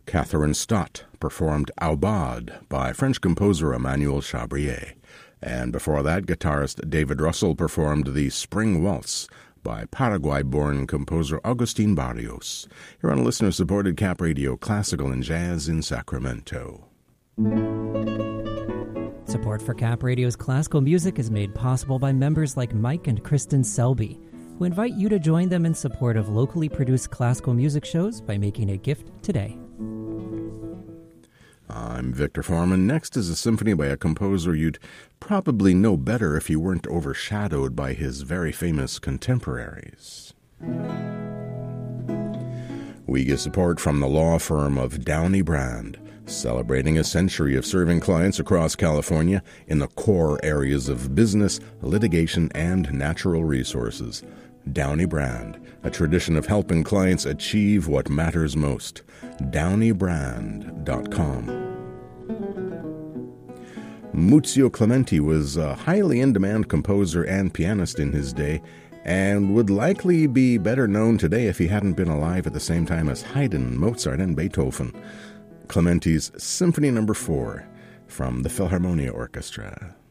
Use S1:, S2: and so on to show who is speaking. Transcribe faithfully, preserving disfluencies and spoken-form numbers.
S1: Catherine Stott performed Aubade by French composer Emmanuel Chabrier. And before that, guitarist David Russell performed the Spring Waltz by Paraguay-born composer Agustin Barrios. Here on listener-supported Cap Radio, Classical and Jazz in Sacramento.
S2: Support for Cap Radio's classical music is made possible by members like Mike and Kristen Selby, who invite you to join them in support of locally produced classical music shows by making a gift today.
S1: I'm Victor Foreman. Next is a symphony by a composer you'd probably know better if you weren't overshadowed by his very famous contemporaries. We get support from the law firm of Downey Brand, celebrating a century of serving clients across California in the core areas of business, litigation, and natural resources. Downey Brand, a tradition of helping clients achieve what matters most. downey brand dot com. Muzio Clementi was a highly in-demand composer and pianist in his day, and would likely be better known today if he hadn't been alive at the same time as Haydn, Mozart, and Beethoven. Clementi's Symphony Number Four from the Philharmonia Orchestra.